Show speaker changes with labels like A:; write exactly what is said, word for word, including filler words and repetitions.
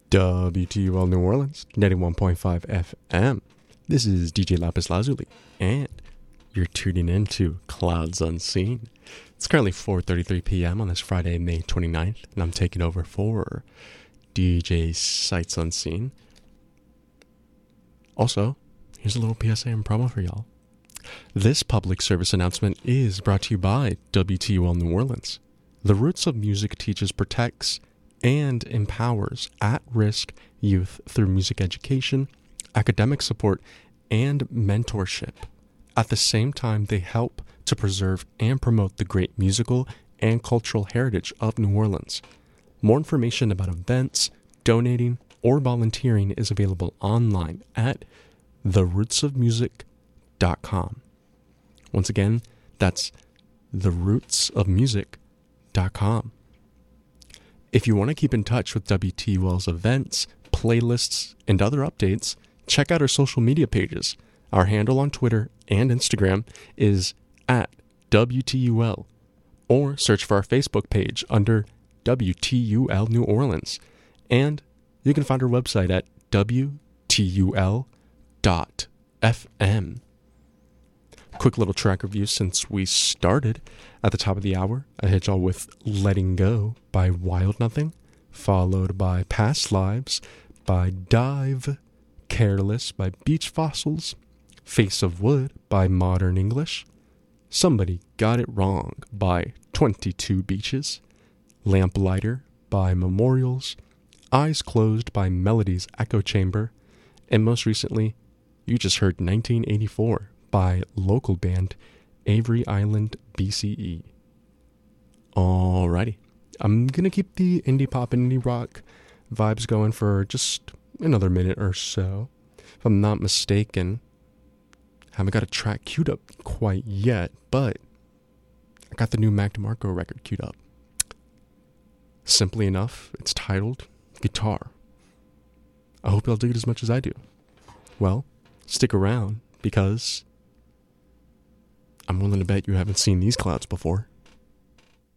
A: W T U L New Orleans, ninety-one point five F M. This is D J Lapis Lazuli, and you're tuning in to Clouds Unseen. It's currently four thirty-three p.m. on this Friday, May twenty-ninth, and I'm taking over for D J Sights Unseen. Also, here's a little P S A and promo for y'all. This public service announcement is brought to you by W T U L New Orleans. The Roots of Music teaches, protects, and empowers at-risk youth through music education, academic support, and mentorship. At the same time, they help to preserve and promote the great musical and cultural heritage of New Orleans. More information about events, donating, or volunteering is available online at the roots of music dot com. Once again, that's the roots of music dot com. If you want to keep in touch with W T U L's events, playlists, and other updates, check out our social media pages. Our handle on Twitter and Instagram is at W T U L, or search for our Facebook page under W T U L New Orleans. And you can find our website at W T U L dot F M. Quick little track review since we started. At the top of the hour, I hit y'all with Letting Go by Wild Nothing, followed by Past Lives by Dive, Careless by Beach Fossils, Face of Wood by Modern English, Somebody Got It Wrong by twenty-two Beaches, Lamplighter by Memorials, Eyes Closed by Melody's Echo Chamber, and most recently, you just heard nineteen eighty-four by local band Avery Island B C E. Alrighty, I'm gonna keep the indie pop and indie rock vibes going for just another minute or so. If I'm not mistaken, haven't got a track queued up quite yet, but I got the new Mac DeMarco record queued up. Simply enough, it's titled Guitar. I hope y'all dig it as much as I do. Well, stick around, because I'm willing to bet you haven't seen these clouds before.